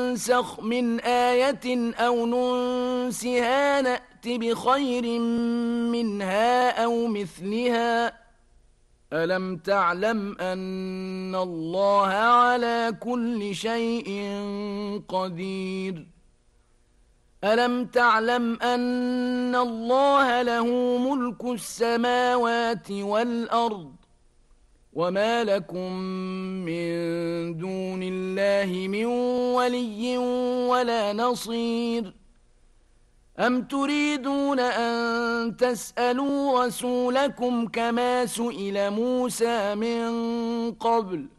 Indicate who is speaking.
Speaker 1: ننسخ من آية أو ننسها نأت بخير منها أو مثلها ألم تعلم أن الله على كل شيء قدير ألم تعلم أن الله له ملك السماوات والأرض وما لكم من دون الله من ولي ولا نصير أم تريدون أن تسألوا رسولكم كما سئل موسى من قبل